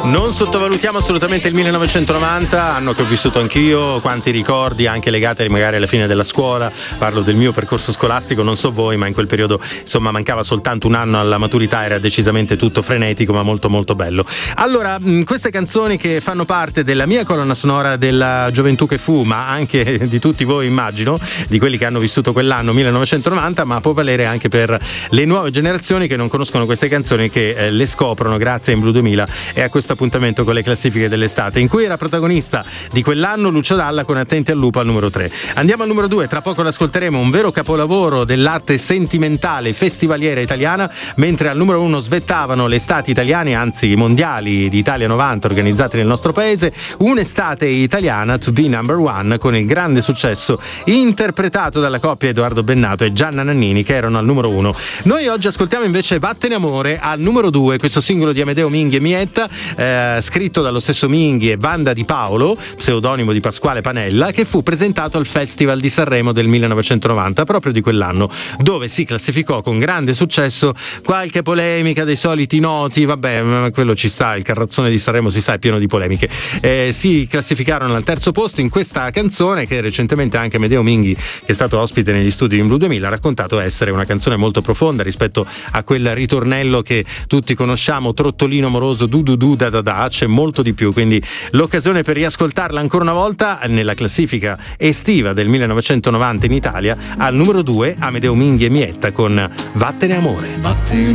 Non sottovalutiamo assolutamente il 1990, anno che ho vissuto anch'io, quanti ricordi anche legati magari alla fine della scuola. Parlo del mio percorso scolastico, non so voi, ma in quel periodo insomma mancava soltanto un anno alla maturità, era decisamente tutto frenetico ma molto molto bello. Allora, queste canzoni che fanno parte della mia colonna sonora della gioventù che fu, ma anche di tutti voi immagino, di quelli che hanno vissuto quell'anno 1990, ma può valere anche per le nuove generazioni che non conoscono queste canzoni, che le scoprono grazie a In Blu 2000 e a questo appuntamento con le classifiche dell'estate, in cui era protagonista di quell'anno Lucio Dalla con Attenti al lupo al numero 3. Andiamo al numero 2, tra poco l'ascolteremo, un vero capolavoro dell'arte sentimentale festivaliera italiana, mentre al numero 1 svettavano le estati italiane, anzi mondiali di Italia 90 organizzate nel nostro paese, un'estate italiana to be number one, con il grande successo interpretato dalla coppia Edoardo Bennato e Gianna Nannini, che erano al numero 1. Noi oggi ascoltiamo invece Vattene amore al numero 2, questo singolo di Amedeo Minghi e Mietta, scritto dallo stesso Minghi e Wanda Di Paolo, pseudonimo di Pasquale Panella, che fu presentato al Festival di Sanremo del 1990, proprio di quell'anno, dove si classificò con grande successo. Qualche polemica dei soliti noti, vabbè, quello ci sta, il carrozzone di Sanremo si sa è pieno di polemiche. Si classificarono al terzo posto in questa canzone che recentemente anche Amedeo Minghi, che è stato ospite negli studi di In Blu 2000, ha raccontato essere una canzone molto profonda rispetto a quel ritornello che tutti conosciamo, trottolino moroso, du du du da da da, c'è molto di più, quindi l'occasione per riascoltarla ancora una volta nella classifica estiva del 1990 in Italia. Al numero 2 Amedeo Minghi e Mietta con Vattene amore. Vattene